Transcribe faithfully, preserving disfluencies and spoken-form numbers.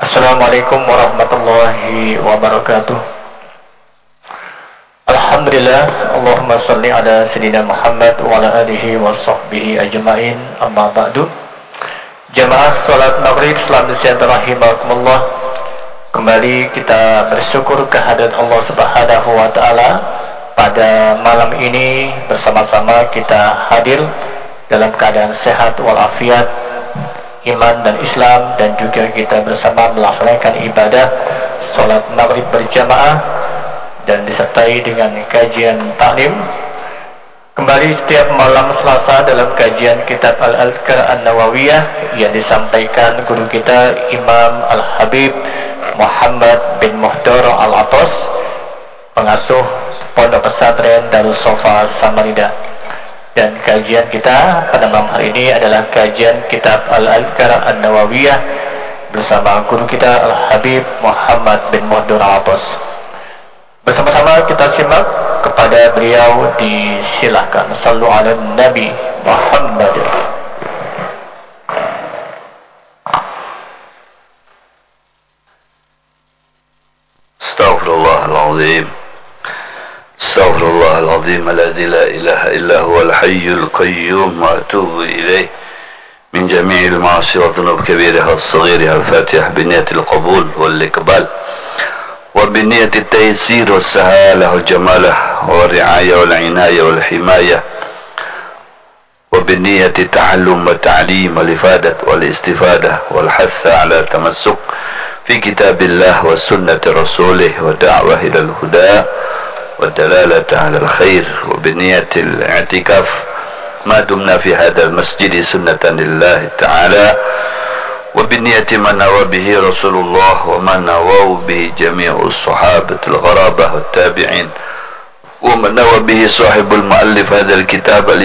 Assalamualaikum warahmatullahi wabarakatuh. Alhamdulillah, Allahumma salli ala sayyidina Muhammad wa ala alihi wa sahbihi ajma'in, amma ba'du. Jamaah salat maghrib salam sejahtera rahimakumullah. Kembali kita bersyukur kehadirat Allah Subhanahu wa taala. Pada malam ini bersama-sama kita hadir dalam keadaan sehat walafiat, iman dan Islam, dan juga kita bersama melaksanakan ibadah salat maghrib berjamaah dan disertai dengan kajian taklim. Kembali setiap malam Selasa dalam kajian kitab Al-Adhkar An-Nawawiyah yang disampaikan guru kita Imam Al-Habib Muhammad bin Muhdar Al-Atas, pengasuh Pondok Pesantren Darus Sofa Samarinda. Dan kajian kita pada malam hari ini adalah kajian kitab Al-Adhkar An-Nawawiyah bersama guru kita Al-Habib Muhammad bin Muhdar Al-Atas. Bersama-sama kita simak kepada beliau, disilahkan. Sallu ala Nabi Muhammad. Astaghfirullahaladzim. Astaghfirullahaladzim alladzi la ilaha illa huwal hayyul qayyum wa atubu ilaih min jami'il ma'asi wa dhunub kabiriha as-saghiriha al-fatihah biniyatil qabul wal iqbal وبنية التيسير والسهالة والجمالة والرعاية والعناية والحماية وبنية التعلم والتعليم والإفادة والاستفادة والحث على التمسك في كتاب الله وسنة رسوله والدعوة إلى الهدى والدلالة على الخير وبنية الاعتكاف ما دمنا في هذا المسجد سنة لله تعالى وبنية ما نوى به رسول الله وما نوى به جميع الصحابة الغرابة والتابعين وما نوى به صاحب المؤلف هذا الكتاب